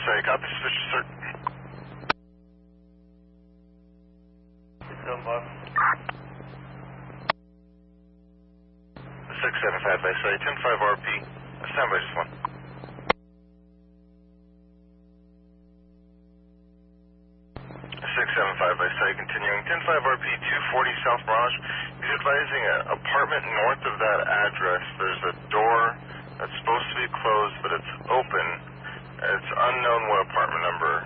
site. Copy, suspicious, sir. 675 by site, 10-5 RP. Stand by just one. 675 by site, continuing 10-5 RP, 240 South Mirage. He's advising an apartment north of that address. There's a door that's supposed to be closed, but it's open. It's unknown what apartment number.